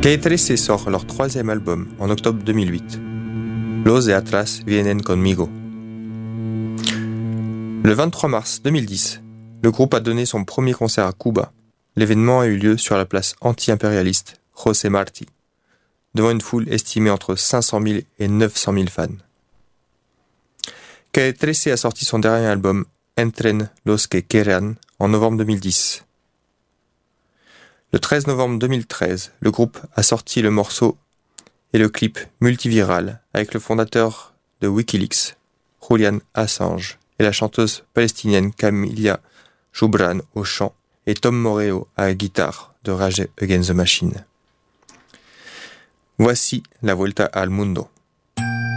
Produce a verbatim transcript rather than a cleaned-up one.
Calle trece sort leur troisième album en octobre deux mille huit. Los de Atlas vienen conmigo. Le vingt-trois mars deux mille dix, le groupe a donné son premier concert à Cuba. L'événement a eu lieu sur la place anti-impérialiste José Martí, devant une foule estimée entre cinq cent mille et neuf cent mille fans. Calle trece a sorti son dernier album Entren los que quieran en novembre deux mille dix. Le treize novembre deux mille treize, le groupe a sorti le morceau et le clip multiviral avec le fondateur de Wikileaks, Julian Assange, et la chanteuse palestinienne Camilla Joubran au chant et Tom Morello à la guitare de Rage Against the Machine. Voici la Vuelta al Mundo.